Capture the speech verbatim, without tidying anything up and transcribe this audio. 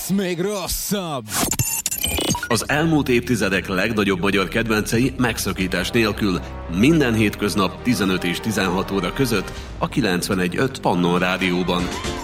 Még rosszabb! Az elmúlt évtizedek legnagyobb magyar kedvencei megszakítás nélkül minden hétköznap tizenöt és tizenhat óra között a kilencvenegy pont öt Pannon Rádióban.